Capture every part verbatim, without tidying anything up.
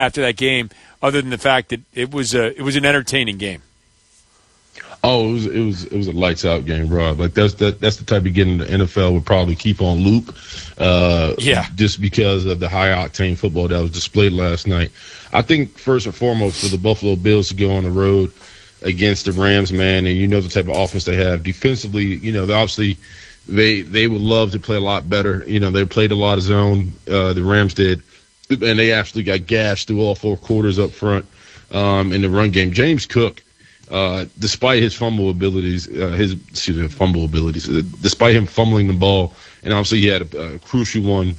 after that game, other than the fact that it was a it was an entertaining game. Oh, it was it was it was a lights out game, bro. Like that's that that's the type of game the N F L would probably keep on loop. Uh, yeah. Just because of the high octane football that was displayed last night. I think first and foremost for the Buffalo Bills to go on the road against the Rams, man, and you know the type of offense they have defensively. You know, they obviously they they would love to play a lot better. You know, they played a lot of zone. Uh, the Rams did, and they actually got gashed through all four quarters up front um, in the run game. James Cook. Uh, despite his fumble abilities, uh, his excuse me, fumble abilities, uh, despite him fumbling the ball, and obviously he had a, a crucial one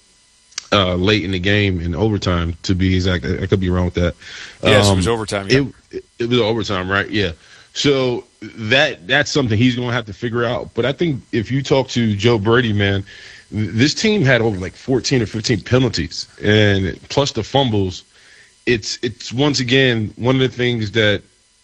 uh, late in the game in overtime. To be exact, I, I could be wrong with that. Yes, um, it was overtime. Yeah. It, it, it was overtime, right? Yeah. So that that's something he's going to have to figure out. But I think if you talk to Joe Brady, man, this team had over like fourteen or fifteen penalties, and plus the fumbles. It's it's once again one of the things that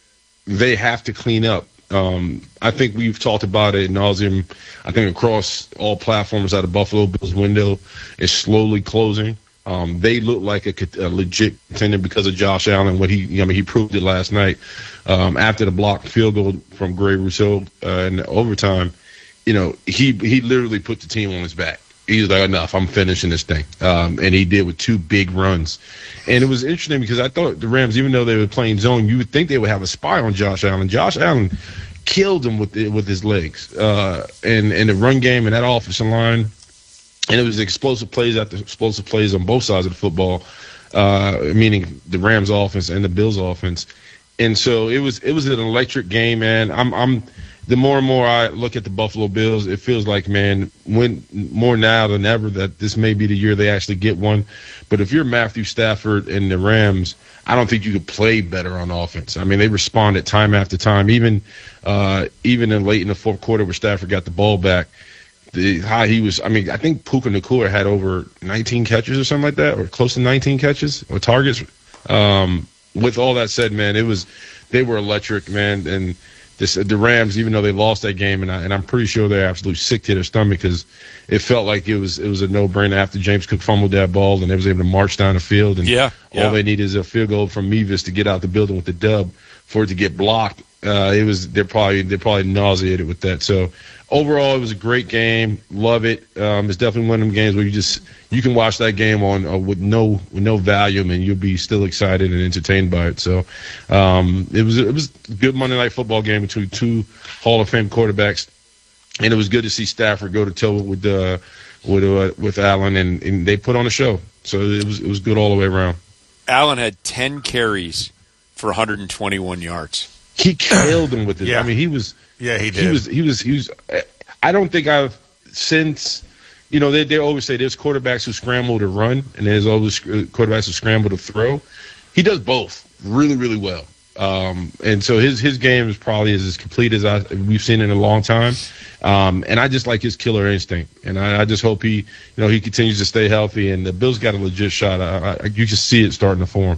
they have to clean up. Um, I think we've talked about it ad nauseum. I think across all platforms out of Buffalo Bills window is slowly closing. Um, they look like a, a legit contender because of Josh Allen. What he, I mean, he proved it last night um, after the blocked field goal from Greg Rousseau uh, in overtime. You know, he he literally put the team on his back. He was like, enough, I'm finishing this thing. Um, and he did with two big runs. And it was interesting because I thought the Rams, even though they were playing zone, you would think they would have a spy on Josh Allen. Josh Allen killed him with the, with his legs uh, and, and the run game and that offensive line. And it was explosive plays after explosive plays on both sides of the football, uh, meaning the Rams offense and the Bills offense. And so it was it was an electric game, man. I'm I'm the more and more I look at the Buffalo Bills, it feels like, man, when more now than ever that this may be the year they actually get one. But if you're Matthew Stafford and the Rams, I don't think you could play better on offense. I mean, they responded time after time, even uh, even in late in the fourth quarter where Stafford got the ball back. The how he was, I mean, I think Puka Nacua had over nineteen catches or something like that, or close to nineteen catches or targets. Um, with all that said, man, it was they were electric, man, and this, the Rams, even though they lost that game, and, I, and I'm pretty sure they're absolutely sick to their stomach because it felt like it was it was a no-brainer after James Cook fumbled that ball and they was able to march down the field, and yeah, yeah. all they need is a field goal from Mevis to get out the building with the dub. For it to get blocked, uh, it was they're probably they're probably nauseated with that. So overall, it was a great game. Love it. Um, it's definitely one of them games where you just you can watch that game on uh, with no with no volume and you'll be still excited and entertained by it. So um, it was it was a good Monday Night Football game between two Hall of Fame quarterbacks, and it was good to see Stafford go to toe with uh, with uh, with Allen, and, and they put on a show. So it was it was good all the way around. Allen had ten carries for one hundred twenty-one yards. He killed him with it. Yeah. I mean, he was. Yeah, he did. He was. He was. He was. I don't think I've since. You know, they they always say there's quarterbacks who scramble to run, and there's always quarterbacks who scramble to throw. He does both really, really well. Um, and so his his game is probably as, as complete as I we've seen in a long time. Um, and I just like his killer instinct, and I, I just hope he, you know, he continues to stay healthy. And the Bills got a legit shot. I, I, you can see it starting to form.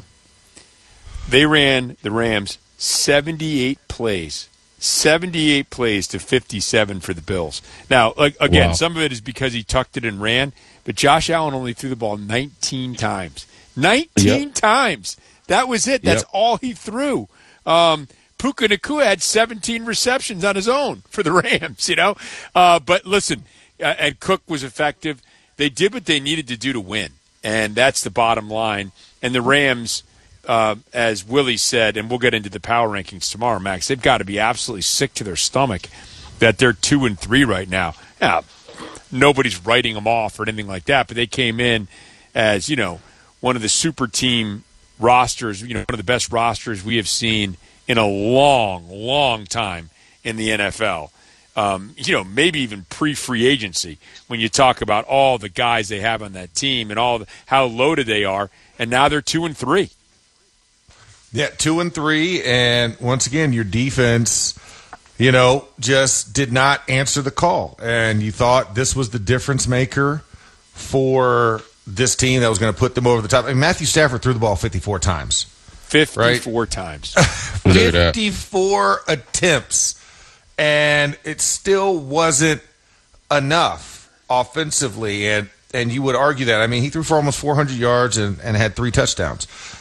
They ran the Rams seventy-eight plays. seventy-eight plays to fifty-seven for the Bills. Now, like, again, Wow. some of it is because he tucked it and ran, but Josh Allen only threw the ball nineteen times. nineteen Yep. times. That was it. That's Yep. all he threw. Um, Puka Nacua had seventeen receptions on his own for the Rams, you know. Uh, but listen, uh, and Cook was effective. They did what they needed to do to win, and that's the bottom line. And the Rams, Uh, as Willie said, and we'll get into the power rankings tomorrow, Max, they've got to be absolutely sick to their stomach that they're two and three right now. Now, nobody's writing them off or anything like that, but they came in as, you know, one of the super team rosters, you know, one of the best rosters we have seen in a long, long time in the N F L. Um, you know, maybe even pre-free agency when you talk about all the guys they have on that team and all the, how loaded they are, and now they're two and three. Yeah, two and three, and once again, your defense, you know, just did not answer the call. And you thought this was the difference maker for this team that was going to put them over the top. I mean, Matthew Stafford threw the ball fifty-four times. fifty-four right? times. fifty-four attempts, and it still wasn't enough offensively. And and you would argue that. I mean, he threw for almost four hundred yards and, and had three touchdowns.